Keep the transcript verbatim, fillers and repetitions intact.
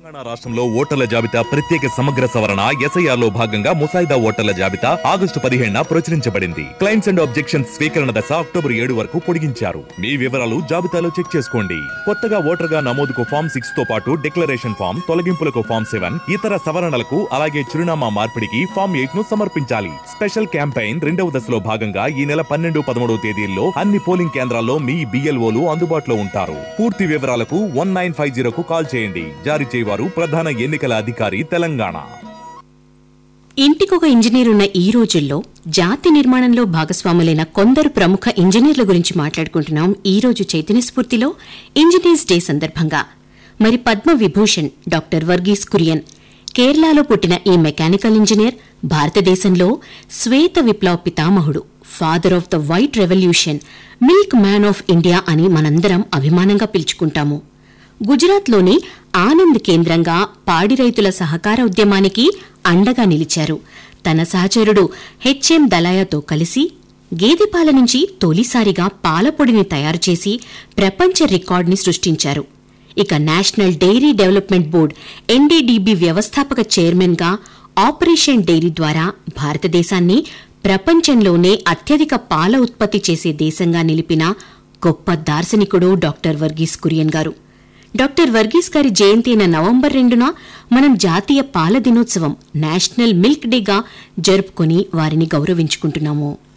తెలంగాణ రాష్ట్రంలో ఓటర్ల జాబితా ప్రత్యేక సమగ్ర సవరణ ఎస్ఐఆర్ లో భాగంగా ముసాయిదా ఓటర్ల జాబితా ఆగస్టు పదిహేడున ప్రచురించబడింది. క్లైమ్స్ అండ్ ఆబ్జెక్షన్స్ స్వీకరణ దశ అక్టోబర్ ఏడు వరకు పొడిగించారు. మీ వివరాలు జాబితాలో చెక్ చేసుకోండి. కొత్తగా ఓటర్ గా నమోదుకు ఫామ్ సిక్స్ తో పాటు డిక్లరేషన్ ఫామ్, తొలగింపులకు ఫామ్ సెవెన్, ఇతర సవరణలకు అలాగే చిరునామా మార్పిడికి ఫామ్ ఎయిట్ ను సమర్పించాలి. స్పెషల్ క్యాంపెయిన్ రెండవ దశలో భాగంగా ఈ నెల పన్నెండు పదమూడవ తేదీల్లో అన్ని పోలింగ్ కేంద్రాల్లో మీ బిఎల్ఓలు అందుబాటులో ఉంటారు. పూర్తి వివరాలకు వన్ నైన్ ఫైవ్ జీరోకు కాల్ చేయండి. జారీ చేయవారు ప్రధాన ఎన్నికల అధికారి తెలంగాణ. ఇంటికొక ఇంజనీర్ ఉన్న ఈ రోజుల్లో జాతి నిర్మాణంలో భాగస్వాములైన కొందరు ప్రముఖ ఇంజనీర్ల గురించి మాట్లాడుకుంటున్నాం ఈ రోజు చైతన్య స్ఫూర్తిలో ఇంజనీర్స్ డే సందర్భంగా. మరి పద్మ విభూషణ్ డాక్టర్ వర్గీస్ కురియన్ కేరళలో పుట్టిన ఈ మెకానికల్ ఇంజనీర్ భారతదేశంలో శ్వేత విప్లవ పితామహుడు, father of the white revolution, milk man of India అని మనందరం అభిమానంగా పిలుచుకుంటాము. గుజరాత్లోని ఆనంద్ కేంద్రంగా పాడి రైతుల సహకార ఉద్యమానికి అండగా నిలిచారు. తన సహచరుడు హెచ్ఎం దలాయాతో కలిసి గేదె పాల నుంచి తొలిసారిగా పాలపొడిని తయారు చేసి ప్రపంచ రికార్డుని సృష్టించారు. ఇక national dairy development board NDDB వ్యవస్థాపక చైర్మన్ గా ఆపరేషన్ డైరీ ద్వారా భారతదేశాన్ని ప్రపంచంలోనే అత్యధిక పాల ఉత్పత్తి చేసే దేశంగా నిలిపిన గొప్ప దార్శనికుడు డాక్టర్ వర్గీస్ కురియన్ గారు. డాక్టర్ వర్గీస్ గారి జయంతి అయిన నవంబర్ రెండున మనం జాతీయ పాల దినోత్సవం నేషనల్ మిల్క్ డేగా జరుపుకుని వారిని గౌరవించుకుంటున్నాము.